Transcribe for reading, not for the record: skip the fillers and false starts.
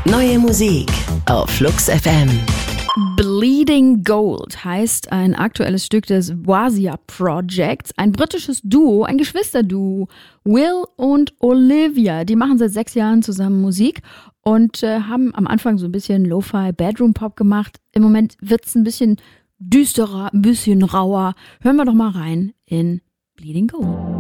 Neue Musik auf Flux FM. Bleeding Gold heißt ein aktuelles Stück des Wazia Projects, ein britisches Duo, ein Geschwisterduo, Will und Olivia. Die machen seit 6 Jahren zusammen Musik und haben am Anfang so ein bisschen Lo-Fi Bedroom Pop gemacht. Im Moment wird's ein bisschen düsterer, ein bisschen rauer. Hören wir doch mal rein in Bleeding Gold.